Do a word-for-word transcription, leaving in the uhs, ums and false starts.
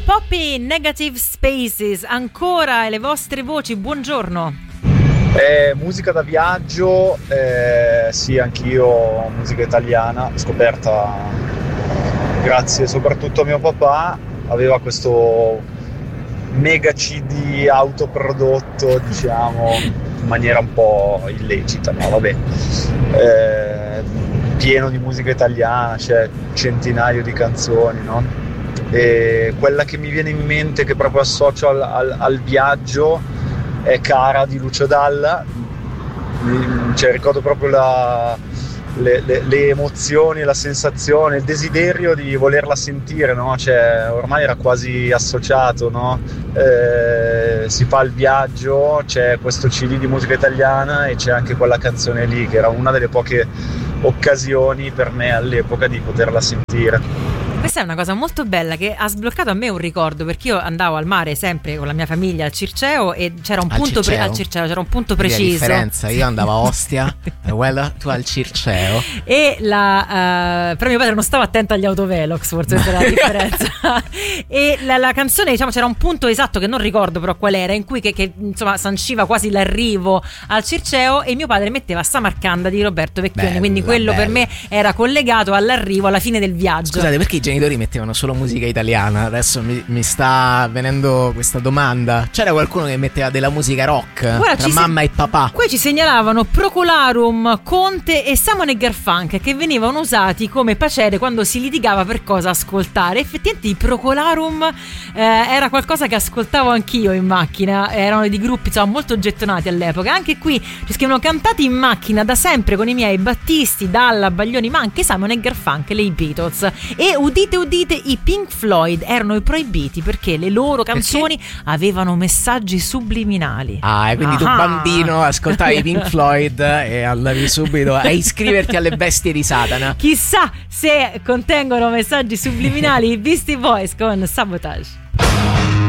Poppy, Negative Spaces, ancora le vostre voci, buongiorno. Eh, musica da viaggio, eh, sì, anch'io musica italiana, scoperta grazie soprattutto a mio papà, aveva questo mega C D autoprodotto, diciamo, in maniera un po' illecita, no? Vabbè, eh, pieno di musica italiana, c'è centinaio di canzoni, no? E quella che mi viene in mente, che proprio associo al, al, al viaggio, è Cara di Lucio Dalla. Cioè, ricordo proprio la, le, le, le emozioni, la sensazione, il desiderio di volerla sentire, no? Cioè, ormai era quasi associato, no? Eh, si fa il viaggio, c'è questo C D di musica italiana e c'è anche quella canzone lì, che era una delle poche occasioni per me all'epoca di poterla sentire. Questa è una cosa molto bella che ha sbloccato a me un ricordo, perché io andavo al mare sempre con la mia famiglia al Circeo e c'era un al punto Circeo? Pre- al Circeo c'era un punto Quindi preciso. la differenza, io andavo a Ostia e quella tu al Circeo. E la uh, però mio padre non stava attento agli autovelox, forse questa è la differenza. E la, la canzone, diciamo, c'era un punto esatto che non ricordo però qual era, in cui che, che insomma sanciva quasi l'arrivo al Circeo e mio padre metteva Samarcanda di Roberto Vecchioni, bella, quindi quello bella. Per me era collegato all'arrivo, alla fine del viaggio. Scusate, perché i genitori mettevano solo musica italiana? Adesso mi, mi sta venendo questa domanda. C'era qualcuno che metteva della musica rock? Guarda, tra mamma se... e papà? Qui ci segnalavano Procolarum, Conte e Simon e Garfunkel, che venivano usati come pacere quando si litigava per cosa ascoltare. Effettivamente i Procolarum eh, era qualcosa che ascoltavo anch'io in macchina, erano di gruppi insomma molto gettonati all'epoca. Anche qui ci scrivono cantati in macchina da sempre con i miei Battisti, Dalla, Baglioni, ma anche Simon e Garfunkel e i Beatles. E udite udite, i Pink Floyd erano i proibiti perché le loro canzoni perché? Avevano messaggi subliminali. Ah, e quindi ah. tu bambino ascoltavi i Pink Floyd e andavi subito a iscriverti alle bestie di Satana. Chissà se contengono messaggi subliminali i Beastie Boys con Sabotage.